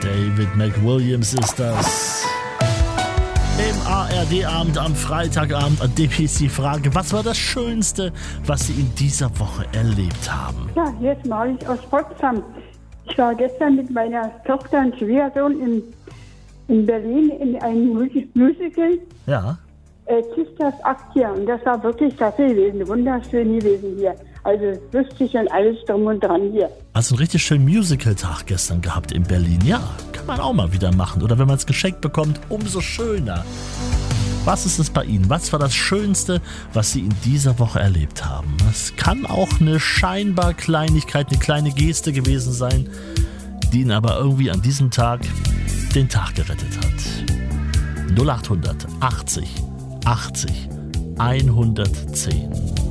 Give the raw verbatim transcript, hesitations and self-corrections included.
David McWilliams ist das. Im A R D-Abend am Freitagabend, an dem ist die Frage, was war das Schönste, was Sie in dieser Woche erlebt haben? Ja, jetzt mal ich aus Potsdam. Ich war gestern mit meiner Tochter und Schwiegersohn in, in Berlin in einem Musical. Ja. Äh, Sisters Act hier. Und das war wirklich klasse gewesen, wunderschön gewesen hier. Also lustig und alles drum und dran hier. Also einen richtig schönen Musical-Tag gestern gehabt in Berlin. Ja, kann man auch mal wieder machen. Oder wenn man es geschenkt bekommt, umso schöner. Was ist es bei Ihnen? Was war das Schönste, was Sie in dieser Woche erlebt haben? Es kann auch eine scheinbar Kleinigkeit, eine kleine Geste gewesen sein, die Ihnen aber irgendwie an diesem Tag den Tag gerettet hat. null acht hundert achtzig achtzig hundertzehn